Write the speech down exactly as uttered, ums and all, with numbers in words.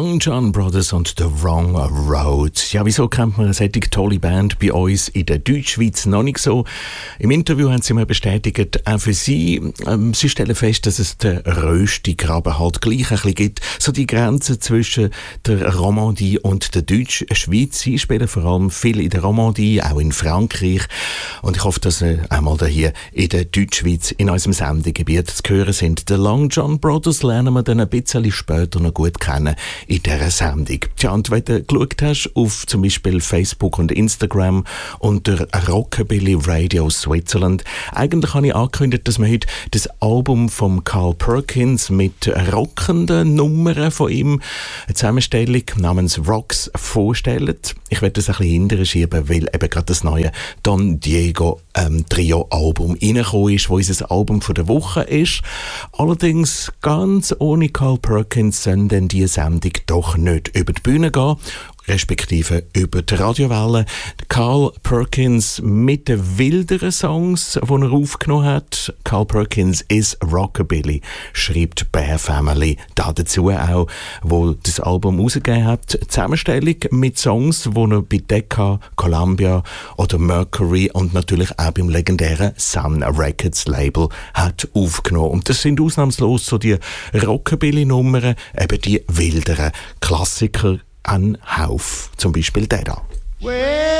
Long John Brothers und The Wrong Road. Ja, wieso kennt man eine solche tolle Band bei uns in der Deutschschweiz noch nicht so? Im Interview haben sie mir bestätigt, auch für sie, ähm, sie stellen fest, dass es den Rösti-Graben halt gleich ein bisschen gibt. So die Grenze zwischen der Romandie und der Deutschschweiz. Sie spielen vor allem viel in der Romandie, auch in Frankreich. Und ich hoffe, dass sie einmal hier in der Deutschschweiz in unserem Sendegebiet zu hören sind. The Long John Brothers lernen wir dann ein bisschen später noch gut kennen in dieser Sendung. Tja, und wenn du geschaut hast auf zum Beispiel Facebook und Instagram unter Rockabilly Radio Switzerland, eigentlich habe ich angekündigt, dass wir heute das Album von Carl Perkins mit rockenden Nummern von ihm, eine Zusammenstellung namens Rocks, vorstellen. Ich werde das ein bisschen hinterher schieben, weil eben gerade das neue Don Diego ähm, Trio-Album reingekommen ist, wo unser Album von der Woche ist. Allerdings ganz ohne Carl Perkins soll denn die Sendung doch nicht über die Bühne gehen, respektive über die Radiowelle. Carl Perkins mit den wilderen Songs, die er aufgenommen hat. Carl Perkins is Rockabilly, schreibt Bear Family da dazu auch, wo das Album rausgegeben hat. Zusammenstellung mit Songs, die er bei Decca, Columbia oder Mercury und natürlich auch beim legendären Sun Records Label hat aufgenommen. Und das sind ausnahmslos so die Rockabilly-Nummern, eben die wilderen Klassiker, ein Hauf. Zum Beispiel der da.